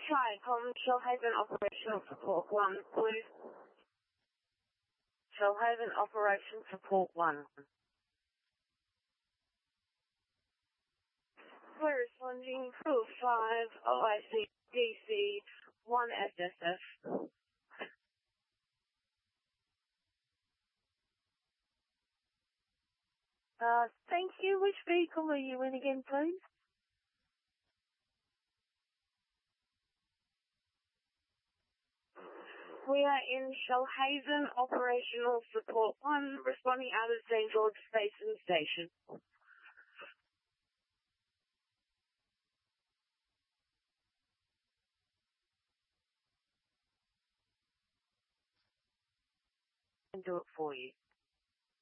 Tricom, Shoalhaven Operational Support 1, please. Shoalhaven Operation Support 1. We're responding to 5 OIC DC 1 SSF. Thank you. Which vehicle are you in again, please? We are in Shoalhaven Operational Support 1, responding out of St. George Basin Station. And do it for you.